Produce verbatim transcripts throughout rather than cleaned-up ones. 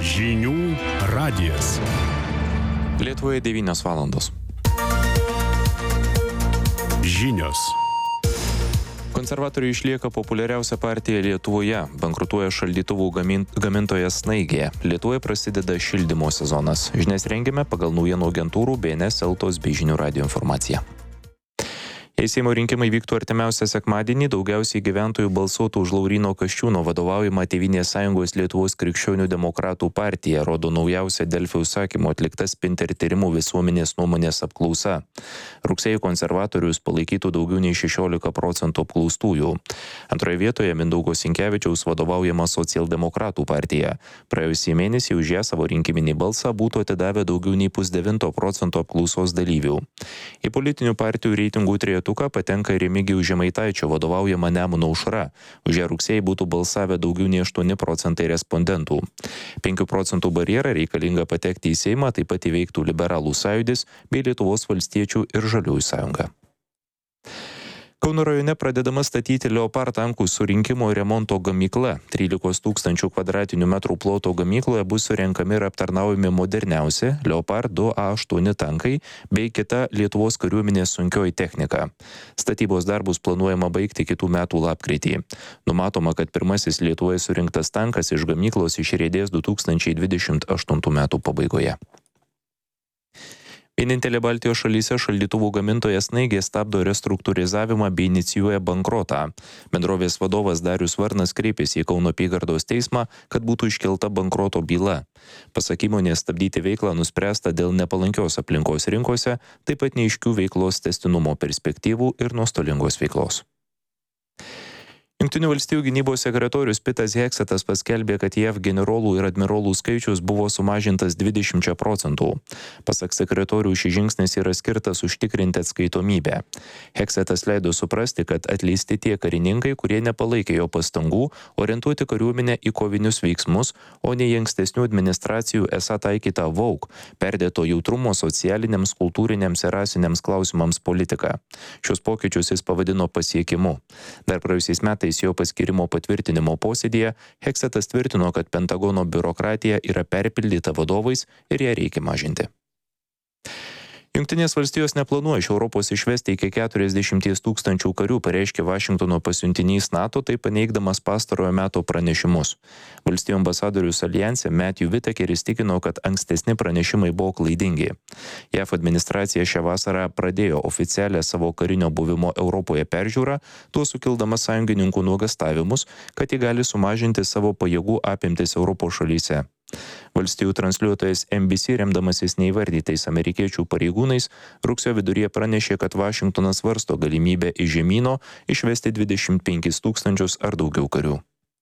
Žinių radijas. Lietuvoje devynios valandos. Žinios. Konservatoriai išlieka populiariausia partija Lietuvoje. Bankrutuoja šaldytuvų gamin, gamintojas Snaigė. Lietuvoje prasideda šildymo sezonas. Žinias rengiame pagal naujienų agentūrų B N S, Eltos bei Žinių radijo informaciją. Jei Seimo rinkimai vyktų artimiausią sekmadienį, daugiausiai gyventojų balsuotų už Lauryno Kasčiūno vadovaujamą Tėvynės sąjungos Lietuvos krikščionių demokratų partiją, rodo naujausia Delfi užsakymu atlikta Spinter tyrimų visuomenės nuomonės apklausa. Rugsėjį konservatorius palaikytų daugiau nei šešiolika procentų apklaustųjų. Antroje vietoje Mindaugo Sinkevičiaus vadovaujama Socialdemokratų partija. Praėjusį mėnesį už ją savo rinkiminį balsą būtų atidavę daugiau nei pusdevinto procento apklausos dalyvių. Į politinių partijų reitingų trejetuką patenka Remigijaus Žemaitaičio vadovaujama Nemuno aušra. Už ją rugsėjį būtų balsavę daugiau nei aštuoni procentai respondentų. penkių procentų barjerą reikalingą patekti į Seimą taip pat įveiktų Liberalų sąjūdis bei Lietuvos valstiečių ir Žaliųjų sąjunga. Kauno rajone pradedama statyti Leopard tankų surinkimo ir remonto gamykla. trylikos tūkstančių kvadratinių metrų ploto gamykloje bus surenkami ir aptarnaujami moderniausi Leopard du A aštuoni tankai bei kita Lietuvos kariuomenės sunkioji technika. Statybos darbus planuojama baigti kitų metų lapkritį. Numatoma, kad pirmasis Lietuvoje surinktas tankas iš gamyklos išriedės du tūkstančiai dvidešimt aštuntų metų pabaigoje. Vienintelė Baltijos šalyse šaldytuvų gamintojas Snaigė stabdo restruktūrizavimą bei inicijuoja bankrotą. Bendrovės vadovas Darius Varnas kreipėsi į Kauno apygardos teismą, kad būtų iškelta bankroto byla. Pasak įmonės, stabdyti veiklą nuspręsta dėl nepalankios aplinkos rinkose, taip pat neaiškių veiklos tęstinumo perspektyvų ir nuostolingos veiklos. Jungtinių valstijų gynybos sekretorius Pitas Heksetas paskelbė, kad J A V generolų ir admirolų skaičius buvo sumažintas dvidešimčia procentų. Pasak sekretorių, šis žingsnis yra skirtas užtikrinti atskaitomybę. Heksetas leido suprasti, kad atleisti tie karininkai, kurie nepalaikė jo pastangų orientuoti kariuomenę į kovinius veiksmus, o ne į ankstesnių administracijų esą taikytą V A U K, perdėto jautrumo socialiniams, kultūriniams ir rasiniams klausimams politiką. Šios pokyčius jis pavadino pasiekimu. Dar praėjusiais metais jo paskirimo patvirtinimo posėdėje Heksetas tvirtino, kad Pentagono biurokratija yra perpildyta vadovais ir ją reikia mažinti. Jungtinės valstijos neplanuoja iš Europos išvesti iki keturiasdešimties tūkstančių karių, pareiškė Vašingtono pasiuntinys NATO, tai paneigdamas pastarojo meto pranešimus. Valstijų ambasadorius Aljanse Matthew Whitakeris tikino, kad ankstesni pranešimai buvo klaidingi. J A V administracija šią vasarą pradėjo oficialią savo karinio buvimo Europoje peržiūrą, tuo sukildama sąjungininkų nuogastavimus, kad ji gali sumažinti savo pajėgų apimtis Europos šalyse. Valstijų transliuotojas N B C, remdamasis neįvardytais amerikiečių pareigūnais, rugsėjo viduryje pranešė, kad Vašingtonas svarsto galimybę iš žemyno išvesti dvidešimt penkis tūkstančius ar daugiau karių.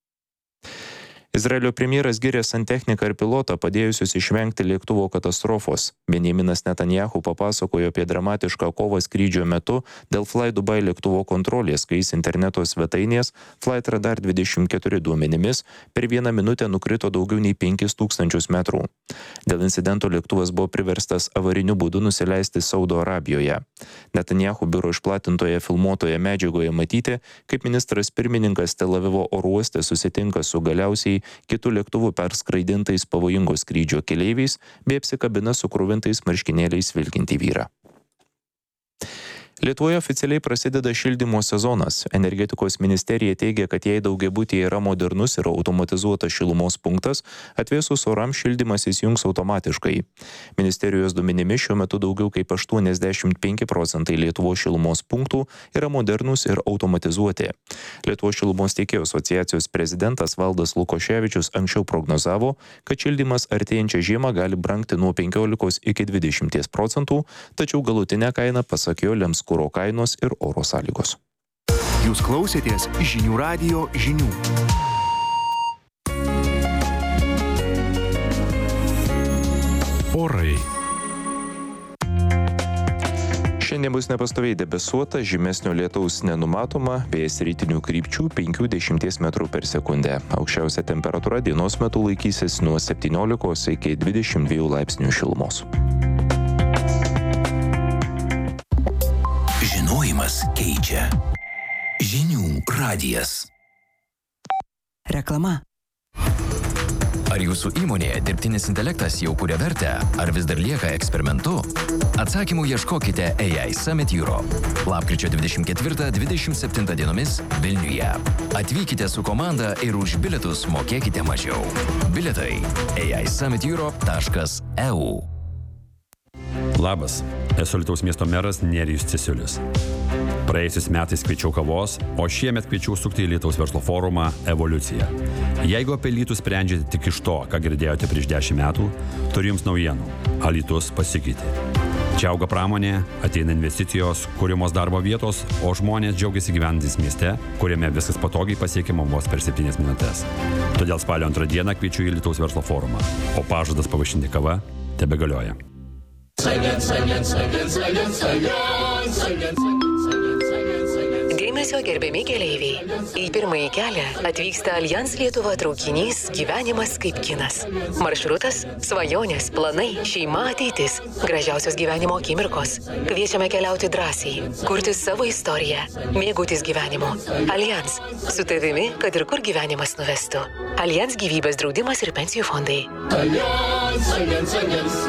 Izraelio premjeras gyrė santechniką ir pilotą, padėjusius išvengti lėktuvo katastrofos. Benjaminas Netanyahu papasakojo apie dramatišką kovą skrydžio metu dėl Fly Dubai lėktuvo kontrolės, kai jis interneto svetainės Flight Radar dvidešimt keturi duomenimis per vieną minutę nukrito daugiau nei penkis tūkstančius metrų. Dėl incidento lėktuvas buvo priverstas avariniu būdu nusileisti Saudo Arabijoje. Netanyahu biuro išplatintoje filmuotoje medžiagoje matyti, kaip ministras pirmininkas Tel Avivo oro uoste susitinka su galiausiai kitų lėktuvų perskraidintais pavojingo skrydžio keleiviais bei apsikabina su kruvintais marškinėliais vilkintį vyrą. Lietuvoje oficialiai prasideda šildymo sezonas. Energetikos ministerija teigia, kad jei daugiabutyje yra modernus ir automatizuotas šilumos punktas, atvėsus orams šildymas įsijungs automatiškai. Ministerijos duomenimis šiuo metu daugiau kaip aštuoniasdešimt penki procentai Lietuvos šilumos punktų yra modernus ir automatizuoti. Lietuvos šilumos tiekėjų asociacijos prezidentas Valdas Lukoševičius anksčiau prognozavo, kad šildymas artėjančią žiemą gali brangti nuo penkiolikos iki dvidešimties procentų, tačiau galutinę kainą, pasak jo, lems kuro kainos ir oro sąlygos. Jūs klausėtės Žinių radijo žinių. Orai. Šiandien bus nepastoviai debesuota, žymesnio lietaus nenumatoma, vėjas rytinių krypčių penkių dešimties metrų per sekundę. Aukščiausia temperatūra dienos metu laikysis nuo septyniolikos iki dvidešimt dviejų laipsnių šilumos. Žinojimas keičia. Žinių radijas. Reklama. Ar jūsų įmonėje dirbtinis intelektas jau kuria vertę, ar vis dar lieka eksperimentu? Atsakymų ieškokite A I Summit Europe. Lapkričio dvidešimt ketvirtą dvidešimt septintą dienomis Vilniuje. Atvykite su komanda ir už bilietus mokėkite mažiau. Bilietai a i summit europe taškas e u. Labas, esu Alytaus miesto meras Nerijus Cesiulis. Praėjusiais metais kviečiau kavos, o šiemet kviečiau sukti į Alytaus verslo forumą Evoliucija. Jeigu apie Alytų sprendžiate tik iš to, ką girdėjote prieš dešimt metų, turiu jums naujienų. Alytus pasikeitė. Čia auga pramonė, ateina investicijos, kūrimos darbo vietos, o žmonės džiaugiasi gyvenantys mieste, kuriame viskas patogiai pasiekiama vos per septynias minutės. Todėl spalio antrą dieną kviečiu į Alytaus verslo forumą, o pažadas pavaišinti kava tebegalioja. Dėmesio gerbiami keleiviai. Į pirmąjį kelią atvyksta Allianz Lietuva traukinys Gyvenimas kaip kinas. Maršrutas – svajonės, planai, šeima, ateitis, gražiausios gyvenimo akimirkos. Kviečiame keliauti drąsiai, kurti savo istoriją, mėgautis gyvenimu. Allianz – su tavimi, kad ir kur gyvenimas nuvestų. Allianz gyvybės draudimas ir pensijų fondai. Allianz, Allianz, Allianz.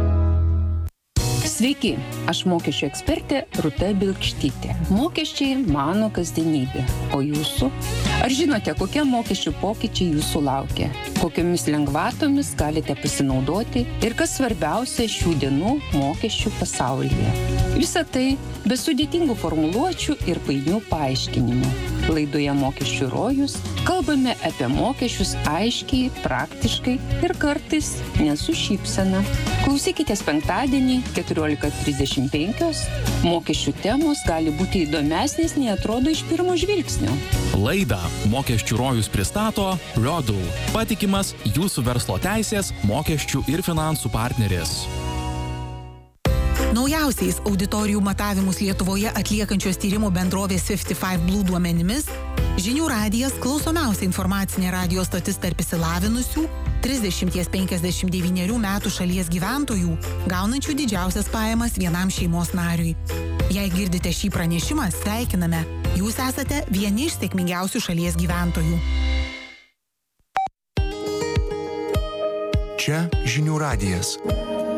Sveiki, aš mokesčių ekspertė Rūta Bilkštytė. Mokesčiai mano kasdienybė, o jūsų? Ar žinote, kokie mokesčių pokyčiai jūsų laukia? Kokiomis lengvatomis galite pasinaudoti ir kas svarbiausia šių dienų mokesčių pasaulyje? Visa tai be sudėtingų formuluočių ir painių paaiškinimų. Laidoje Mokesčių rojus kalbame apie mokesčius aiškiai, praktiškai ir kartais ne su šypsena. Klausykitės penktadienį keturiolika trisdešimt penkios. Mokesčių temos gali būti įdomesnės, nei atrodo iš pirmo žvilgsnio. Laidą Mokesčių rojus pristato Rodul, patikimas jūsų verslo teisės, mokesčių ir finansų partneris. Naujausiais auditorijų matavimus Lietuvoje atliekančios tyrimo bendrovės fifty five Blue duomenimis, Žinių radijas klausomiausia informacinė radijo stotis tarp išsilavinusių trisdešimt penkiasdešimt devynių metų šalies gyventojų, gaunančių didžiausias pajamas vienam šeimos nariui. Jei girdite šį pranešimą, sveikiname. Jūs esate vieni iš sėkmingiausių šalies gyventojų. Čia Žinių radijas.